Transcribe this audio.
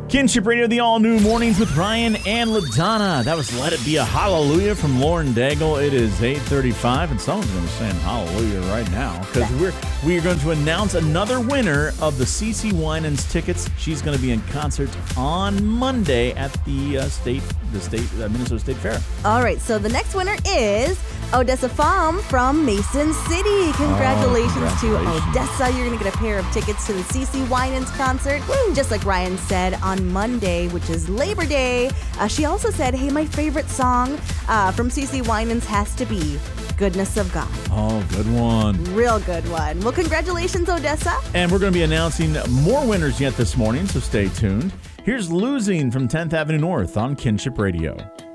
Kinship Radio, the all-new Mornings with Ryan and LaDonna. That was Let It Be a Hallelujah from Lauren Daigle. It is 8:35, and someone's going to be saying hallelujah right now because we are going to announce another winner of the CeCe Winans tickets. She's going to be in concert on Monday at the Minnesota State Fair. All right, so the next winner is Odessa Pham from Mason City. Congratulations to Odessa. You're going to get a pair of tickets to the CeCe Winans concert. Woo! Just like Ryan said, on Monday, which is Labor Day. She also said, hey, my favorite song from CeCe Winans has to be Goodness of God. Oh, good one. Real good one. Well, congratulations, Odessa. And we're going to be announcing more winners yet this morning, so stay tuned. Here's Losing from 10th Avenue North on Kinship Radio.